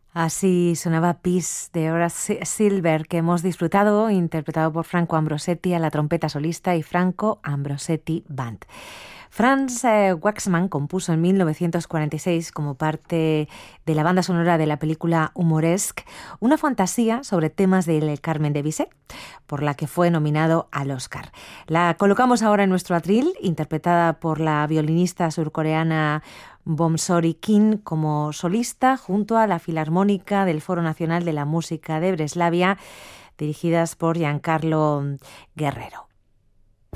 Así sonaba Peace de Horace Silver, que hemos disfrutado, interpretado por Franco Ambrosetti a la trompeta solista y Franco Ambrosetti Band. Franz Waxman compuso en 1946, como parte de la banda sonora de la película Humoresque, una fantasía sobre temas del Carmen de Bizet, por la que fue nominado al Oscar. La colocamos ahora en nuestro atril, interpretada por la violinista surcoreana Bomsori Kim como solista, junto a la Filarmónica del Foro Nacional de la Música de Breslavia, dirigidas por Giancarlo Guerrero.